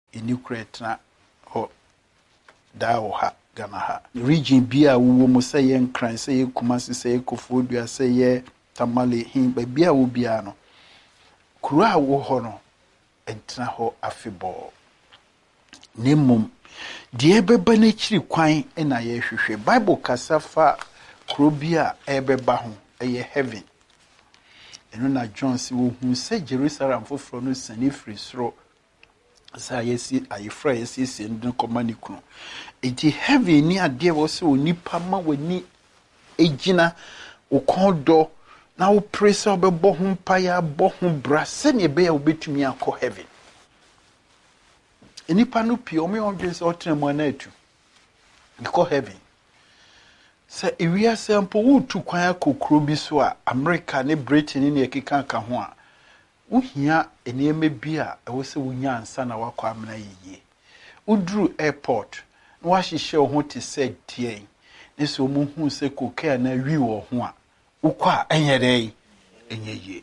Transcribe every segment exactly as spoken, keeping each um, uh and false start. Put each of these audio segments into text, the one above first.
eni kura etna ho da wo ha Ghana ha region bia wo mo say ye nkran say ye Kumasi say ye Kofodua say ye Tamale hin ba bia wo bia no kura wo ho no etna ho afebo nemum die beba na chiri kwan na ye hwehwe Bible kasafa kuro bia ebeba ho eye heaven eno na John si wo hu say Jerusalem foforo no sani free soro sa yesi ayefra yesi si ndin komani kunu enti heaven ni ade wo se onipa ma wani ejina ukondo na wo presa obebo ho mpaya bo ho bra se ne be ya obetumi akọ heaven enipa no pie omo ondwe se otremo na atu ikọ heaven se ewia sample wo tu kwan akokro bi so a America ne Britain ne ekeka ka ho a uhia eneme bi a ewo se wonya ansa na wakọ amena yiye udru airport no wahihye ho te se tie ne so mu hu se kokaa na wi wo ho a ukwa enyere enyeje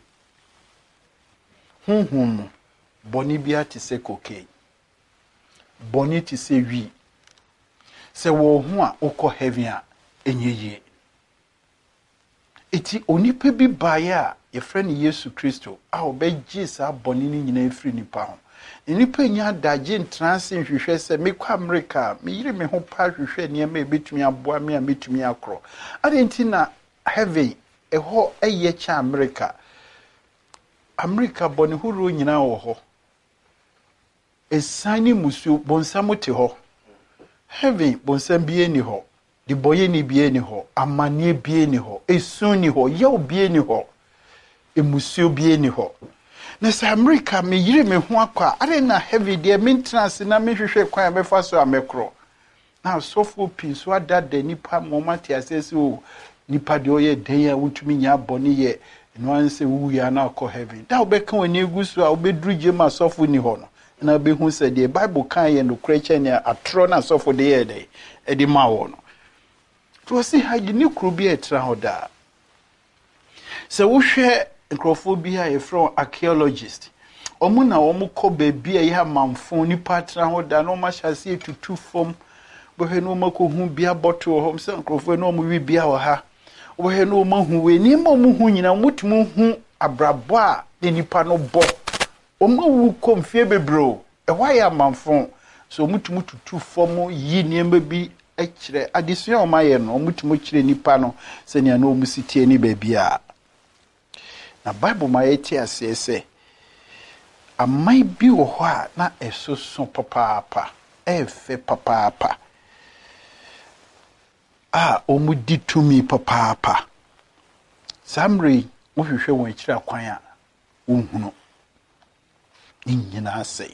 hunhun boni bia te se kokaa boni te se wi se wo ho a ukọ heaven a enyeje eti onipa bi bae a ye friend Yesu Kristo a obegye sa boni ni nyina efiri nipa ho nipa nya daje ntranse hwehwe se mekwa America me yire me ho pa hwehwe ne ma ebetumi aboa me a metumi akro adenti na heaven eho eye cha America America boni huru nyina wo ho esani musu bonsam te ho heaven bonsam bie ni ho di boye ni bie ni ho amane bie ni ho esun ni ho ye bie ni ho emusu bie ni ho na sa America me yire me ho akwa are na heavy de maintenance na me hwehwe kwan me fa so amekro na sofo pinso adada nipa momati asese o nipa de oye den ya wutumi nya boni ye no anse wu ya na akọ heaven da obeka wani egusu a obedru jema sofo ni ho no na obehu se de Bible kan ye no kreche ne atro na sofo de ye de e di ma wo no to si ha ni kru bi etra ho da se wo hwe Nkrofobia e from archaeologist omo na omo ko bebia ye amamfo ni patra ho da no ma hyase etutu fom bohe no mako hu bia bottle ho se nkrofo no omo wi bia ho ha bohe no omo hu we ni mo mu hu nyina mutumu hu abrabo a de nipa no bo omo wu komfie bebro e hwa ye amamfo so mutumu tutu fom yi niema bi ekire adesua o ma ye no mutumu kire nipa no se ne na omo sitie ni bebia na Bible ma yeti asese amai bi wo ho a na esoso papaapa efe papaapa a omudi tumi papaapa samri wo hwehwe won akira kwan a wonhunu nyina asai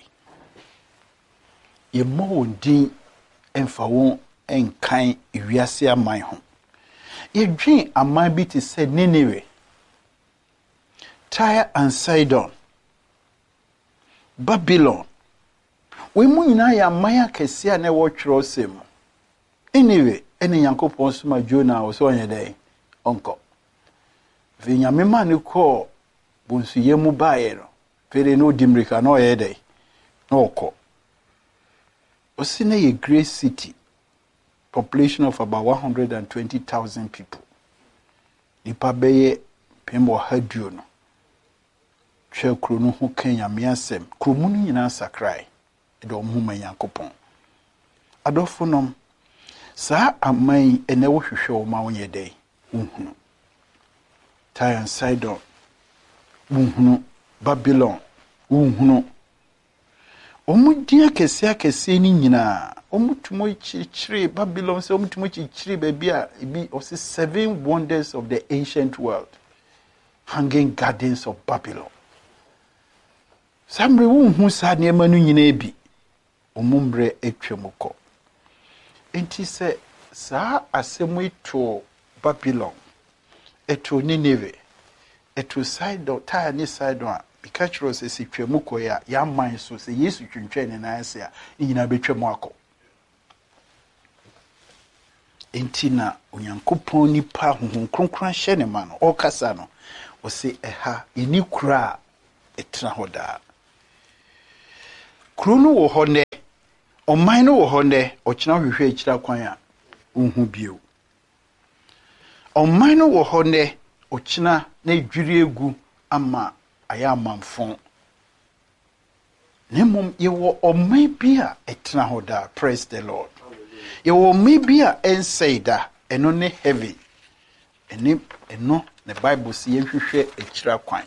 ye mo wondin emfa won enkan ewiase aman ho ye dwen aman bi te se Nineveh, Tyre and Sidon, Babylon. We mu nyina ya maya kese a na wo twero sem. Anyway, ene Yankopon soma Jonah wo so onye dai. Onko. Ve nyame ma ne ko bonsu ye mu bae no. Fere no dimrika no ye dai. No ko. Osine ye great city. Population of about one hundred twenty thousand people. Nipa beye pembo haduo no. Hwe kro no ho Kenya miasem kro mu nyina sakrai e do mu ma Yankopon adofo nom sa amai ene wo hwehwe wo ma wonye dai unhunu Tyre and Sidon unhunu Babylon unhunu omudia kese akese ni nyina omutumo chichire Babylon se omutumo chichire ba bia bi o seven wonders of the ancient world, hanging gardens of Babylon. Samre wonhu sa ne manu nyina bi omumbre etwemukọ enti se sa asemu ito Babylon eto Nineveh eto Sidon Tyre ni Sidon a bikachiro se sitwemukọ ya ya man so se Yesu twentwe ne na ase a nyina betwemu akọ enti na Onyankopon nipa honhom kronkron hye ne ma no okasa no o se eha eni kura etra hoda kuro no wo ho ne ɔman no wo ho ne ɔkyena hwehwɛ akyira kwan a unhu bio ɔman no wo ho ne ɔkyena na dwiri egu ama aya amanfon nemom yewo ɔman bi a etena ho da praise the Lord yewo ɔman bi a ensei da eno ne heavy eni eno the Bible si yehwehwɛ akyira kwan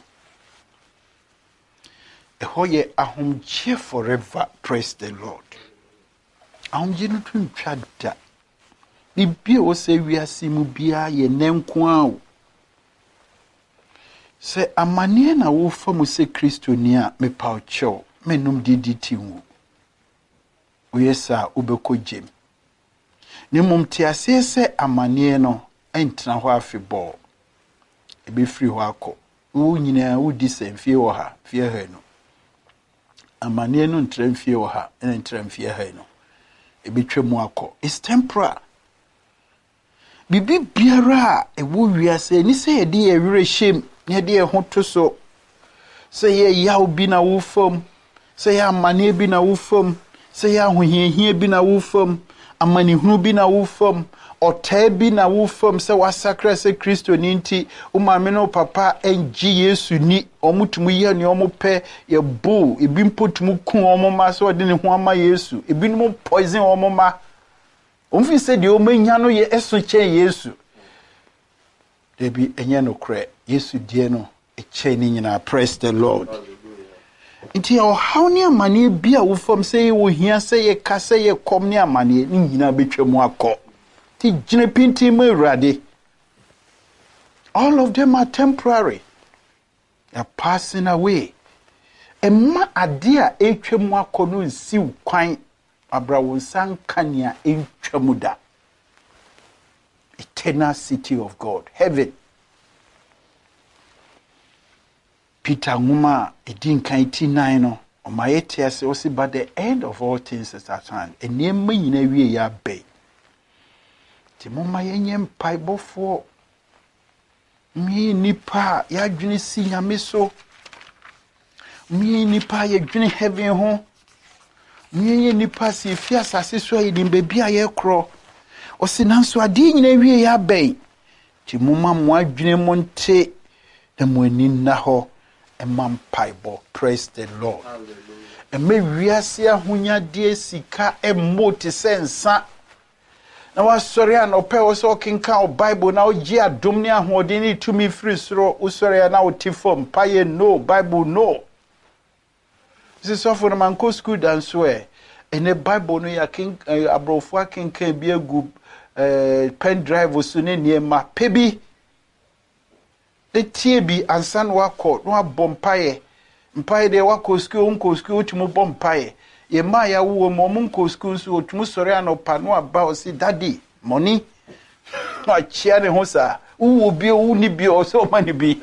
eho ye ahomgye forever praise the Lord ahomgye no tuntwa da bibia wo se wiase mu bia ye nenko a wo se amane na wo fa mu se kristoni a me pa ocho menum diditi wu wo yesa ubeko jem ne mum tiase se amane no entena ho afebɔ ebe free ho akɔ wo nyina wo di semfie wo ha fie ha no amane no ntramfie wo ha ene ntramfie ha no ebe twemu akɔ it's temporal bibi biara e wo wiase ni se ye de ewere shem ne de ho to so se ye yaw bi na wo fam se ye amane bi na wo fam se ye ahohiehie bi na wo fam amane hunu bi na wo fam otai bi na wo fam se wasakra se Kristo ni nti o maame no papa enji Yesu ni omutumu ye ne omope ye bo ebi mpotumu ku omoma so de ne ho ama Yesu ebi no poison omoma omfi se de o manya no ye eso chen Yesu debi enye no kre Yesu die no e chen ni nyina praise the Lord nti o how ni amane bia wo fam se wo hia se ye ka se ye kom ni amane ni nyina betwemu akọ ti jine pinti mu rade all of them are temporary they are passing away emma ade a etwemu akọ no nsi kwan abrawo sankania etwemu da eternal city of God heaven Peter nguma edin kan eighty-nine no omayete ase osi by the end of all things is at hand enema nyina wie ya be ti moma yenye mpaibofo mi nipa ya dwene si nyame so mi nipa ya dwene heaven ho mi yenye nipa si fi asase so yi dim bebi aye kro osi nanso ade nyina wie ya be ti moma mo adwene mo nte na mo ani na ho emam paibo praise the Lord eme wiase ahonya de sika emoti sensa na wasori an ope wo so kinka o Bible na ogi adom ne ahoden ni tumi free soro usori na otifom paye no Bible no this is for man ko school dan so e ene Bible no ya king abrofo kinka bi agu pen drive so ne niema pebi the tie bi ansan wako no abompaye mpaye de wako school unko school tumu bompaye ye ma ya wo mo munko school so tumu sori anopa no aba o si daddy money ma chia ne ho sa wo bi wo ni bi o so mani bi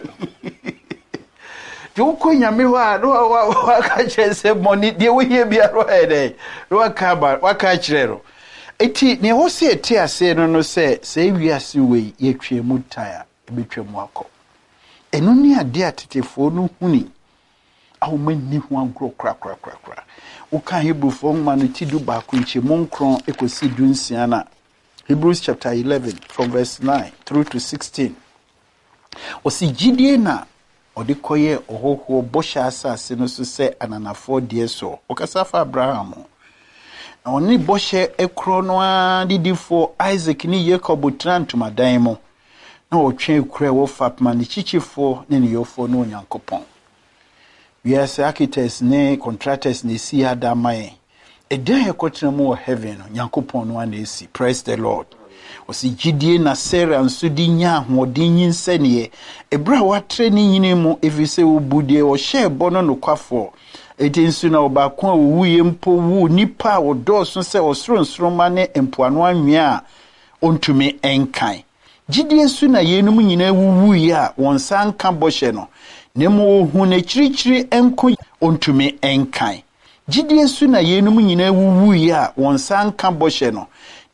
jo ko nyame wa no wa ka chese money de wo hie bi aro e de no ka ba wa ka kirero eti ne ho se eti ase no no se se wiase we ye twemu taya e betwemu akọ eno ni ade atetefo no huni awo mani ho agro kra kra kra kra wo kan Hebrew ma no ti du ba ko nche monkron ekosi du nsia na Hebrews chapter eleven from verse nine through to sixteen osi gidie na odi koye ohoho bosha asase no so se ananafo de so okasa fa Abraham na oni boshe ekro no adidifo Isaac ni Jacob trantumadan mo na otwe kure wo fatma ni chichifo ne ne yofo no Onyankopon we as architects ne contractors ne si adamaye edan ekotena mu wo heaven no Onyankopon no ana esi praise the Lord osi gidie na Sarah nso di nya ahoden yinsane ebra watre ne nyine mu efise wo budie wo hye bono no kwafo eti nso na obakon a wuye mpo wu nipa wo doso se osronsroma ne empoano anwea ontumi enkan gidie nso na yenum nyina wuwu ya wonsa nka boshe no nemo hu na chirichiri enko ontumi enkan gidie nso na yenum nyina wuwu ya wonsa nka boshe no